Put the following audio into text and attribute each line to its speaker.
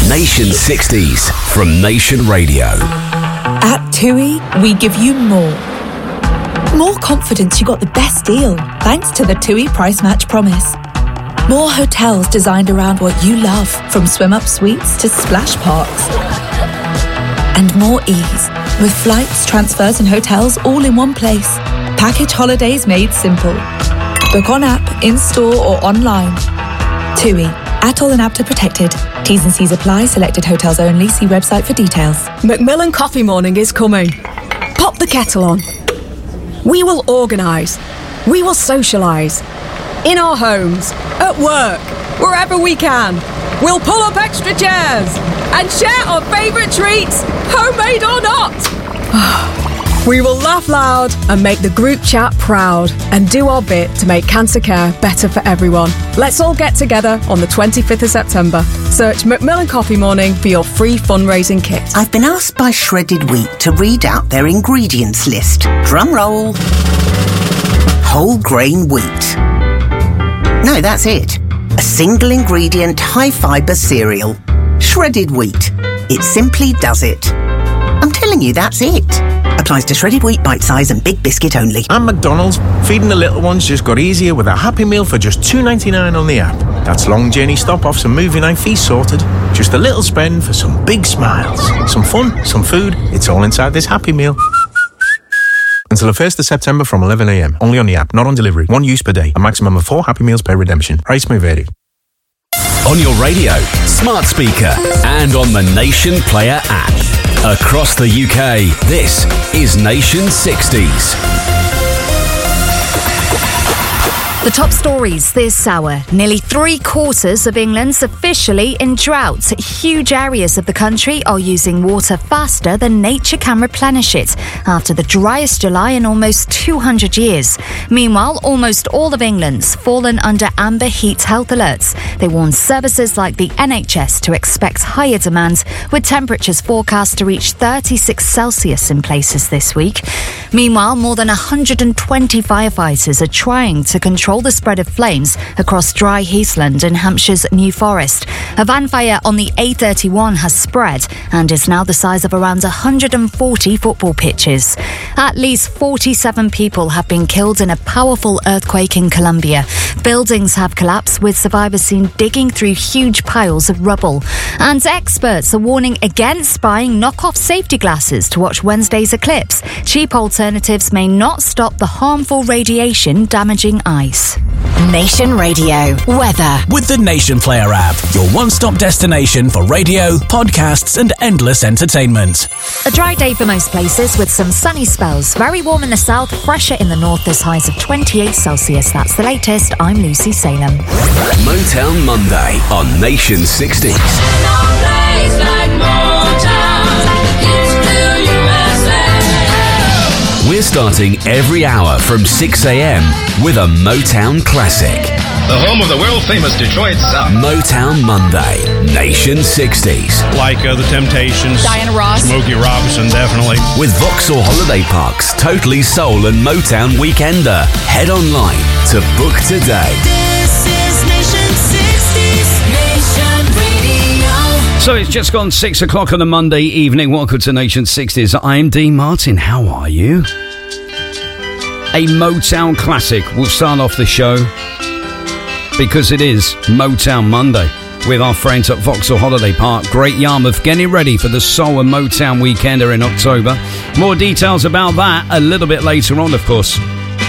Speaker 1: Nation 60s from Nation Radio.
Speaker 2: At TUI, we give you more. More confidence you got the best deal, thanks to the TUI Price Match Promise. More hotels designed around what you love, from swim-up suites to splash parks. And more ease, with flights, transfers and hotels all in one place. Package holidays made simple. Book on app, in-store or online. TUI. ATOL and APTA protected. T's and C's apply. Selected hotels only. See website for details.
Speaker 3: Macmillan Coffee Morning is coming. Pop the kettle on. We will organise. We will socialise. In our homes, at work, wherever we can. We'll pull up extra chairs and share our favourite treats, homemade or not. We will laugh loud and make the group chat proud and do our bit to make cancer care better for everyone. Let's all get together on the 25th of September. Search Macmillan Coffee Morning for your free fundraising kit.
Speaker 4: I've been asked by Shredded Wheat to read out their ingredients list. Drum roll. Whole grain wheat. No, that's it. A single ingredient, high fibre cereal. Shredded wheat. It simply does it. I'm telling you, that's it. Applies to shredded wheat, bite size and big biscuit only.
Speaker 5: And McDonald's, feeding the little ones just got easier with a Happy Meal for just $2.99 on the app. That's long journey stop-offs and movie night feast sorted. Just a little spend for some big smiles. Some fun, some food. It's all inside this Happy Meal. Until the 1st of September from 11 a.m. Only on the app, not on delivery. One use per day. A maximum of 4 Happy Meals per redemption. Price may vary.
Speaker 1: On your radio, smart speaker, and on the Nation Player app. Across the UK, this is Nation 60s.
Speaker 6: The top stories this hour. Nearly 3/4 of England's officially in drought. Huge areas of the country are using water faster than nature can replenish it after the driest July in almost 200 years. Meanwhile, almost all of England's fallen under amber heat health alerts. They warn services like the NHS to expect higher demand, with temperatures forecast to reach 36 Celsius in places this week. Meanwhile, more than 120 firefighters are trying to control the spread of flames across dry heathland in Hampshire's New Forest. A van fire on the A31 has spread and is now the size of around 140 football pitches. At least 47 people have been killed in a powerful earthquake in Colombia. Buildings have collapsed, with survivors seen digging through huge piles of rubble. And experts are warning against buying knockoff safety glasses to watch Wednesday's eclipse. Cheap alternatives may not stop the harmful radiation damaging eyes.
Speaker 7: Nation Radio weather
Speaker 8: with the Nation Player app, your one-stop destination for radio, podcasts and endless entertainment.
Speaker 6: A dry day for most places with some sunny spells. Very warm in the south, fresher in the north. There's highs of 28 Celsius. That's the latest. I'm Lucy Salem.
Speaker 1: Motown Monday on Nation 60s. We're starting every hour from 6 a.m. with a Motown classic.
Speaker 9: The home of the world-famous Detroit Sound.
Speaker 1: Motown Monday, Nation 60s.
Speaker 10: Like The Temptations.
Speaker 11: Diana Ross.
Speaker 10: Smokey Robinson, definitely.
Speaker 1: With Vauxhall Holiday Park's Totally Soul and Motown Weekender. Head online to book today.
Speaker 12: This is Nation 60s, Nation Radio.
Speaker 13: So it's just gone 6 o'clock on a Monday evening. Welcome to Nation 60s. I'm Dean Martin. How are you? A Motown classic will start off the show because it is Motown Monday with our friends at Vauxhall Holiday Park, Great Yarmouth, getting ready for the Soul and Motown Weekender in October. More details about that a little bit later on, of course.